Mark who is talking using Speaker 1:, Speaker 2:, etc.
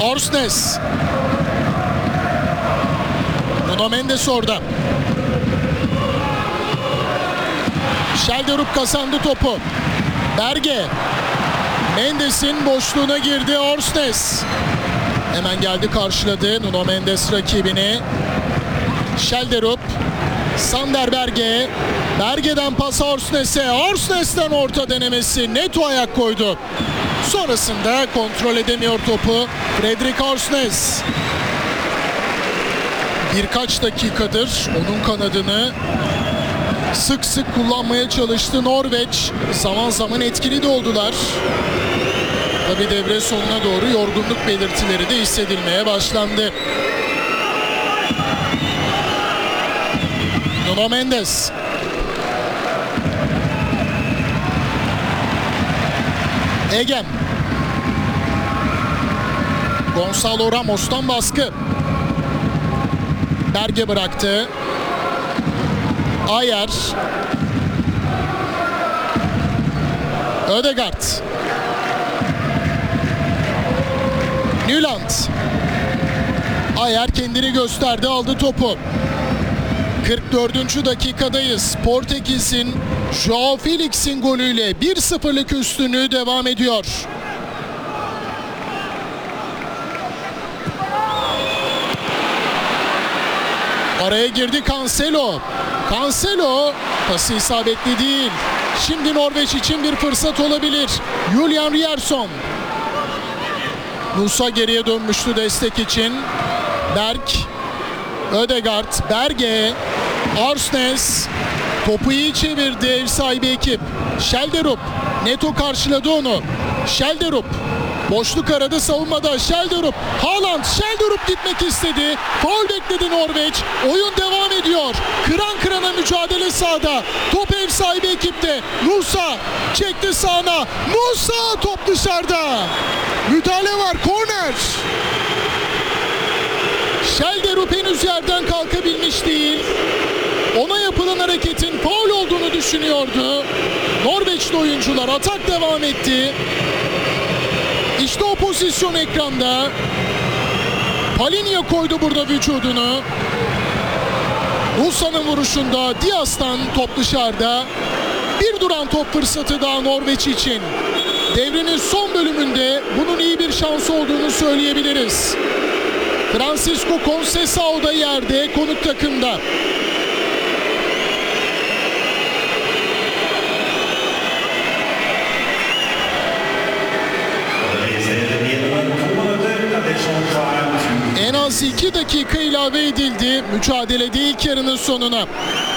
Speaker 1: Orsnes. Nuno Mendes orada. Schelderup kazandı topu. Berge. Mendes'in boşluğuna girdi Orsnes. Hemen geldi, karşıladı Nuno Mendes rakibini. Schelderup. Sander Berge. Berge'den pas Orsnes'e. Orsnes'ten orta denemesi. Neto ayak koydu. Sonrasında kontrol edemiyor topu Fredrik Orsnes. Birkaç dakikadır onun kanadını sık sık kullanmaya çalıştı Norveç. Zaman zaman etkili de oldular. Tabii devre sonuna doğru yorgunluk belirtileri de hissedilmeye başlandı. Nuno Mendes. Egem. Gonçalo Ramos'tan baskı. Berge bıraktı. Ayer. Ødegaard. Nyland. Ayer kendini gösterdi, aldı topu. 44. dakikadayız. Portekiz'in João Felix'in golüyle 1-0'lık üstünlüğü devam ediyor. Araya girdi Cancelo. Cancelo pası isabetli değil. Şimdi Norveç için bir fırsat olabilir. Julian Ryerson. Musa geriye dönmüştü destek için. Berg. Ødegaard. Berge. Orsnes. Topu iyi çevirdi ev sahibi ekip. Schelderup. Neto karşıladı onu. Schelderup. Boşluk aradı savunmada. Schelderup. Haaland. Schelderup gitmek istedi. Faul bekledi Norveç. Oyun devam ediyor. Kıran kırana mücadele sahada. Top ev sahibi ekipte. Musa çekti sağına. Musa, top dışarıda. Müdahale var. Korner. Schelderup henüz yerden kalkabilmiş değil. Ona yapılan hareketin faul olduğunu düşünüyordu. Norveçli oyuncular, atak devam etti. İşte o pozisyon ekranda. Palhinha koydu burada vücudunu. Musa'nın vuruşunda Dias'tan top dışarıda. Bir duran top fırsatı daha Norveç için. Devrenin son bölümünde bunun iyi bir şans olduğunu söyleyebiliriz. Francisco Conceição da yerde, konuk takımda. En az 2 dakika ilave edildi mücadelede ilk yarının sonuna.